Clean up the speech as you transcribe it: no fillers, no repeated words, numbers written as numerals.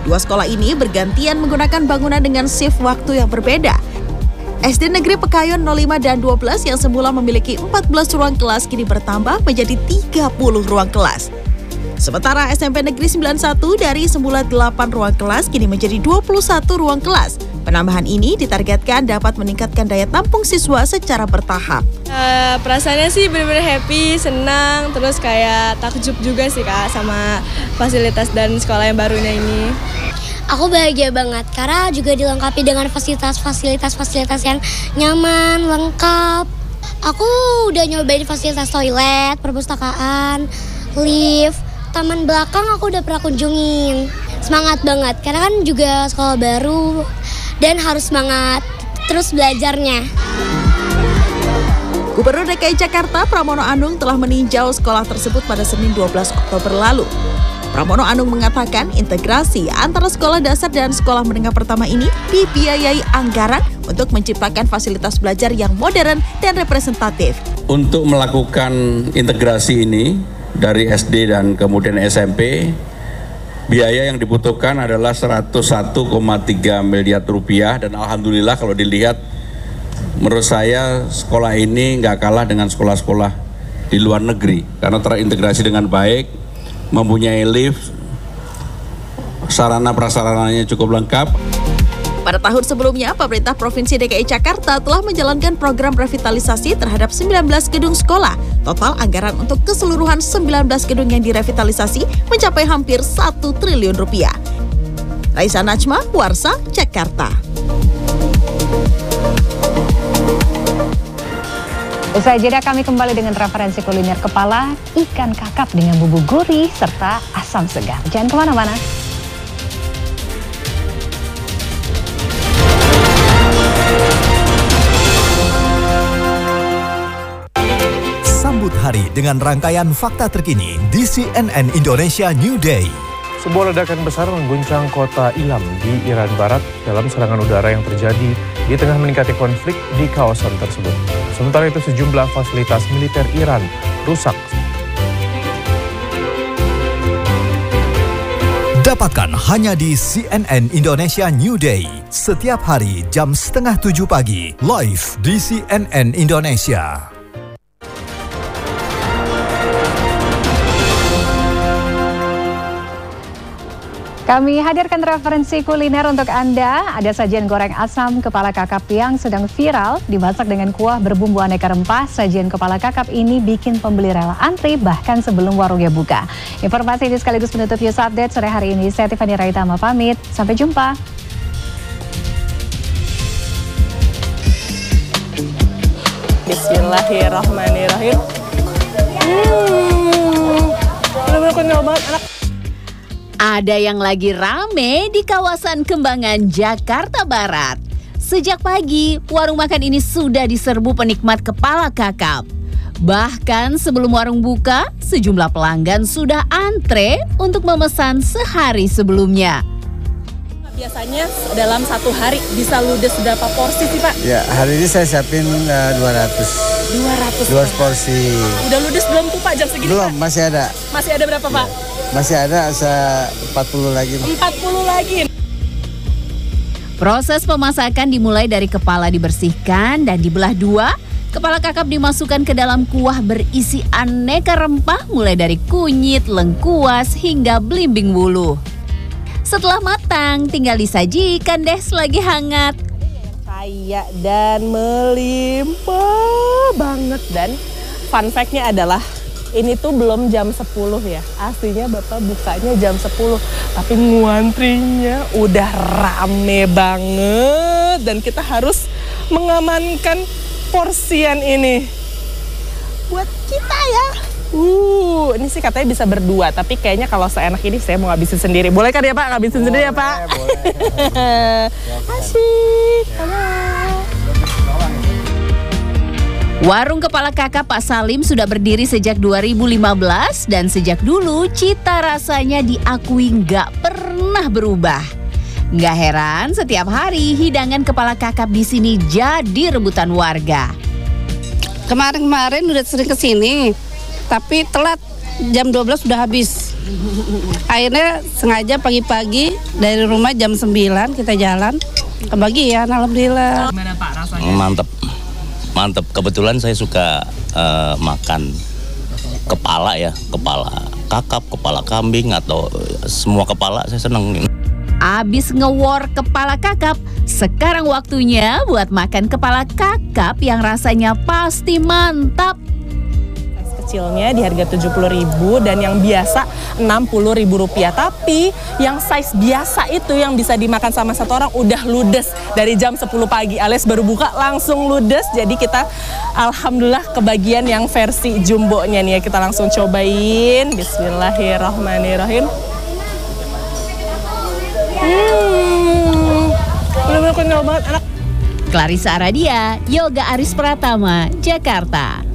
Dua sekolah ini bergantian menggunakan bangunan dengan shift waktu yang berbeda. SD Negeri Pekayon 05 dan 12 yang semula memiliki 14 ruang kelas kini bertambah menjadi 30 ruang kelas. Sementara SMP Negeri 91 dari semula 8 ruang kelas kini menjadi 21 ruang kelas. Penambahan ini ditargetkan dapat meningkatkan daya tampung siswa secara bertahap. Perasaannya sih benar-benar happy, senang, terus kayak takjub juga sih Kak sama fasilitas dan sekolah yang barunya ini. Aku bahagia banget karena juga dilengkapi dengan fasilitas yang nyaman, lengkap. Aku udah nyobain fasilitas toilet, perpustakaan, lift, taman belakang aku udah pernah kunjungin. Semangat banget karena kan juga sekolah baru dan harus semangat terus belajarnya. Gubernur DKI Jakarta Pramono Anung telah meninjau sekolah tersebut pada Senin 12 Oktober lalu. Pramono Anung mengatakan integrasi antara sekolah dasar dan sekolah menengah pertama ini dibiayai anggaran untuk menciptakan fasilitas belajar yang modern dan representatif. Untuk melakukan integrasi ini dari SD dan kemudian SMP, biaya yang dibutuhkan adalah 101,3 miliar rupiah dan alhamdulillah kalau dilihat menurut saya sekolah ini nggak kalah dengan sekolah-sekolah di luar negeri karena terintegrasi dengan baik, mempunyai lift, sarana prasarananya cukup lengkap. Pada tahun sebelumnya, pemerintah Provinsi DKI Jakarta telah menjalankan program revitalisasi terhadap 19 gedung sekolah. Total anggaran untuk keseluruhan 19 gedung yang direvitalisasi mencapai hampir 1 triliun rupiah. Raisa Najma, Warsa, Jakarta. Usai jeda kami kembali dengan referensi kuliner kepala, ikan kakap dengan bumbu gurih, serta asam segar. Jangan kemana-mana. Sambut hari dengan rangkaian fakta terkini di CNN Indonesia New Day. Sebuah ledakan besar mengguncang kota Ilam di Iran Barat dalam serangan udara yang terjadi di tengah meningkatnya konflik di kawasan tersebut. Sementara itu sejumlah fasilitas militer Iran rusak. Dapatkan hanya di CNN Indonesia New Day. Setiap hari jam 6:30 pagi, live di CNN Indonesia. Kami hadirkan referensi kuliner untuk Anda. Ada sajian goreng asam kepala kakap yang sedang viral, dimasak dengan kuah berbumbu aneka rempah. Sajian kepala kakap ini bikin pembeli rela antri bahkan sebelum warungnya buka. Informasi ini sekaligus menutup News Update sore hari ini. Saya Tiffany Raitama pamit. Sampai jumpa. Bismillahirrahmanirrahim. Bener-bener kenyal banget anak. Ada yang lagi rame di kawasan Kembangan, Jakarta Barat. Sejak pagi, warung makan ini sudah diserbu penikmat kepala kakap. Bahkan sebelum warung buka, sejumlah pelanggan sudah antre untuk memesan sehari sebelumnya. Biasanya dalam satu hari bisa ludes berapa porsi sih Pak? Ya, hari ini saya siapin 200 porsi. Udah ludes belum tuh Pak jam segini? Belum, Pak? masih ada. Masih ada berapa Pak? Masih ada 40 lagi. 40 lagi. Proses pemasakan dimulai dari kepala dibersihkan dan dibelah dua. Kepala kakap dimasukkan ke dalam kuah berisi aneka rempah mulai dari kunyit, lengkuas hingga belimbing wuluh. Setelah matang, tinggal disajikan deh selagi hangat. Kaya dan melimpah banget. Dan fun fact-nya adalah ini tuh belum jam 10 ya. Aslinya Bapak bukanya jam 10. Tapi nguantrinya udah rame banget. Dan kita harus mengamankan porsian ini. Buat kita ya. Ini sih katanya bisa berdua. Tapi kayaknya kalau seenak ini saya mau ngabisin sendiri. Boleh kan ya Pak? Ngabisin sendiri ya Pak? Boleh. Asyik. Warung kepala kakap Pak Salim sudah berdiri sejak 2015 dan sejak dulu cita rasanya diakui nggak pernah berubah. Nggak heran setiap hari hidangan kepala kakap di sini jadi rebutan warga. Kemarin udah sering kesini, tapi telat jam 12 sudah habis. Akhirnya sengaja pagi-pagi dari rumah jam 9 kita jalan kebagian, alhamdulillah. Gimana Pak rasanya? Mantep. Kebetulan saya suka makan kepala ya, kepala kakap, kepala kambing atau semua kepala saya seneng. Abis nge-war kepala kakap, sekarang waktunya buat makan kepala kakap yang rasanya pasti mantap. Size kecilnya di harga 70.000 dan yang biasa 60.000 rupiah. Tapi yang size biasa itu yang bisa dimakan sama satu orang udah ludes dari jam 10 pagi alias baru buka langsung ludes. Jadi kita alhamdulillah kebagian yang versi jumbonya nih ya. Kita langsung cobain. Bismillahirrahmanirrahim. Bener-bener kenyal banget, enak. Clarissa Aradia, Yoga Aris Pratama, Jakarta.